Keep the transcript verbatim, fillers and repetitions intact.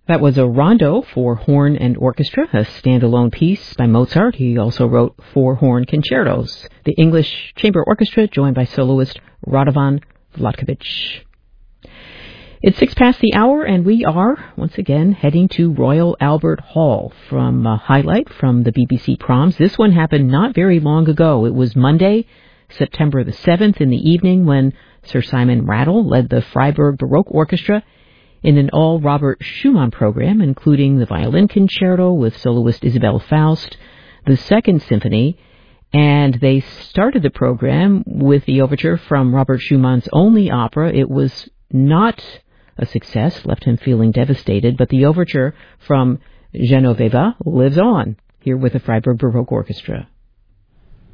That was a rondo for horn and orchestra, a standalone piece by Mozart. He also wrote four horn concertos. The English Chamber Orchestra, joined by soloist Radovan Vlatkovich. It's six past the hour, and we are, once again, heading to Royal Albert Hall from a highlight from the B B C Proms. This one happened not very long ago. It was Monday, September the seventh, in the evening, when Sir Simon Rattle led the Freiburg Baroque Orchestra in an all-Robert Schumann program, including the violin concerto with soloist Isabelle Faust, the Second Symphony, and they started the program with the overture from Robert Schumann's only opera. It was not a success, left him feeling devastated, but the overture from Genoveva lives on, here with the Freiburg Baroque Orchestra.